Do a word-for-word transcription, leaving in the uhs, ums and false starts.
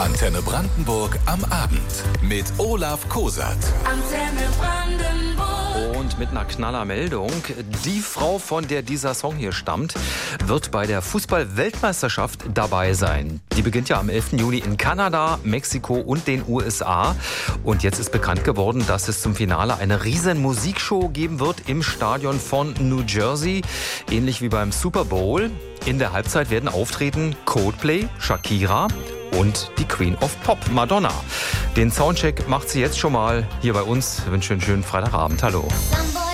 Antenne Brandenburg am Abend mit Olaf Kosert. Antenne Brandenburg. Und mit einer Knallermeldung. Die Frau, von der dieser Song hier stammt, wird bei der Fußball-Weltmeisterschaft dabei sein. Die beginnt ja am elften Juli in Kanada, Mexiko und den U S A. Und jetzt ist bekannt geworden, dass es zum Finale eine riesen Musikshow geben wird im Stadion von New Jersey. Ähnlich wie beim Super Bowl. In der Halbzeit werden auftreten Coldplay, Shakira und die Queen of Pop, Madonna. Den Soundcheck macht sie jetzt schon mal hier bei uns. Ich wünsche einen schönen Freitagabend. Hallo.